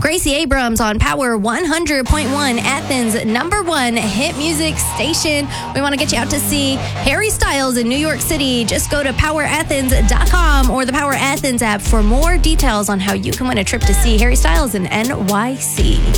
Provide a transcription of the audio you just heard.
Gracie Abrams on Power 100.1, Athens' #1 hit music station. We want to get you out to see Harry Styles in New York City. Just go to powerathens.com or the Power Athens app for more details on how you can win a trip to see Harry Styles in NYC.